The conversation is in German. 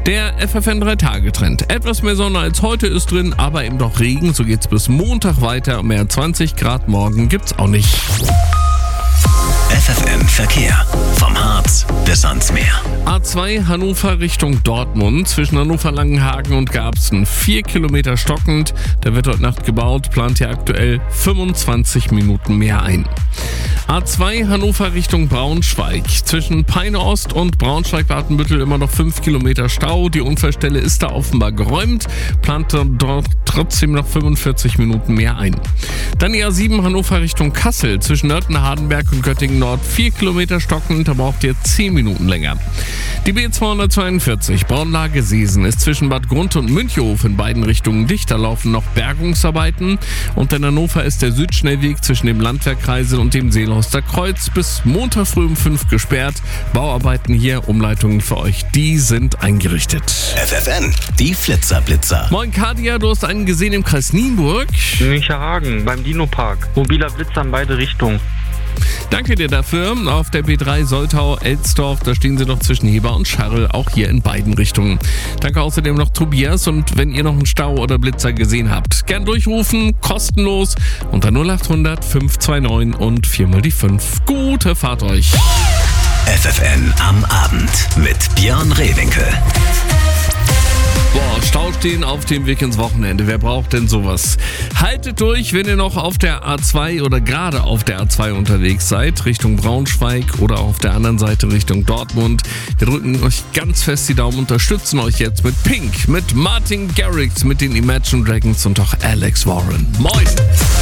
Der FFN 3-Tage-Trend. Etwas mehr Sonne als heute ist drin, aber eben doch Regen. So geht's bis Montag weiter. Mehr 20 Grad morgen gibt's auch nicht. FFN Verkehr. Vom Harz bis ans Meer. A2 Hannover Richtung Dortmund. Zwischen Hannover-Langenhagen und Garbsen 4 Kilometer stockend. Da wird heute Nacht gebaut, plant hier aktuell 25 Minuten mehr ein. A2 Hannover Richtung Braunschweig. Zwischen Peine Ost und Braunschweig-Watenbüttel immer noch 5 Kilometer Stau. Die Unfallstelle ist da offenbar geräumt, plant dort trotzdem noch 45 Minuten mehr ein. Dann die A7 Hannover Richtung Kassel. Zwischen Nörten-Hardenberg und Göttingen Nord 4 Kilometer stockend, da braucht ihr 10 Minuten länger. Die B242 Braunlage-Seesen ist zwischen Bad Grund und Münchhof in beiden Richtungen dicht. Da laufen noch Bergungsarbeiten. Und in Hannover ist der Südschnellweg zwischen dem Landwehrkreisel und dem Seelhorster Kreuz bis Montag früh um 5 gesperrt. Bauarbeiten hier, Umleitungen für euch, die sind eingerichtet. FFN, die Flitzer-Blitzer. Moin Kadia, du hast einen gesehen im Kreis Nienburg. Müncherhagen beim Dino-Park. Mobiler Blitzer in beide Richtungen. Danke dir dafür. Auf der B3 Soltau-Elsdorf, da stehen sie noch zwischen Heber und Scharrel, auch hier in beiden Richtungen. Danke außerdem noch Tobias, und wenn ihr noch einen Stau oder Blitzer gesehen habt, gern durchrufen, kostenlos unter 0800 529 und 4 mal die 5. Gute Fahrt euch. FFN am Abend mit Björn Rehwinkel. Boah, Stau stehen auf dem Weg ins Wochenende. Wer braucht denn sowas? Haltet durch, wenn ihr noch auf der A2 oder gerade auf der A2 unterwegs seid, Richtung Braunschweig oder auf der anderen Seite Richtung Dortmund. Wir drücken euch ganz fest die Daumen, unterstützen euch jetzt mit Pink, mit Martin Garrix, mit den Imagine Dragons und auch Alex Warren. Moin!